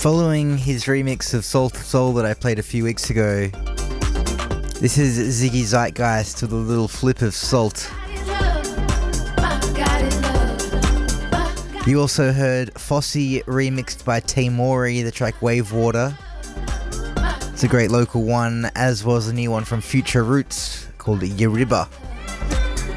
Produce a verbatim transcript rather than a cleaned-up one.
Following his remix of Soul to Soul that I played a few weeks ago, this is Ziggy Zeitgeist with a little flip of Salt. You also heard Fosse remixed by Taymori, the track Wave Water. It's a great local one, as was a new one from Future Roots called Yeriba.